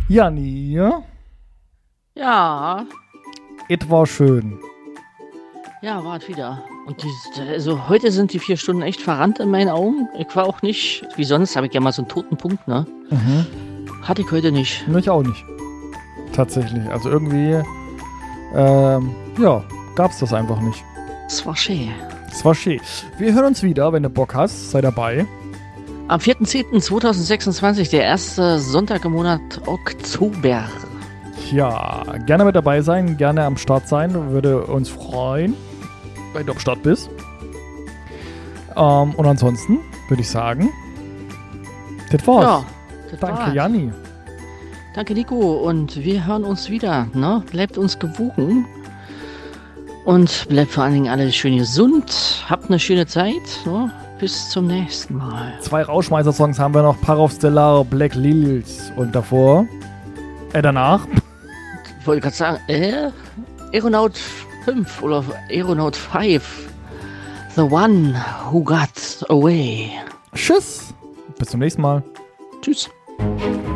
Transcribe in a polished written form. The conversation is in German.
Janni, Ja, es war schön. ja, wart wieder. Und also heute sind die 4 Stunden echt verrannt in meinen Augen. Ich war auch nicht, wie sonst habe ich ja mal so einen toten Punkt, ne? Hatte ich heute nicht. Ich auch nicht. Tatsächlich. Also irgendwie, gab's das einfach nicht. Es war schön. Es war schön. Wir hören uns wieder, wenn du Bock hast. Sei dabei. Am 4.10.2026, der erste Sonntag im Monat Oktober. Ja, gerne mit dabei sein, gerne am Start sein. Würde uns freuen, wenn du am Start bist. Und ansonsten würde ich sagen, das war's. Ja, das Danke, war's. Janni. Danke, Nico. Und wir hören uns wieder. Ne? Bleibt uns gewogen. Und bleibt vor allen Dingen alle schön gesund. Habt eine schöne Zeit. Ne? Bis zum nächsten Mal. 2 Rauschmeißer-Songs haben wir noch. Parov Stellar, Black Lilies. Und danach. Ich wollte gerade sagen, Aeronaut 5 oder Aeronaut 5. The One Who Got Away. Tschüss. Bis zum nächsten Mal. Tschüss.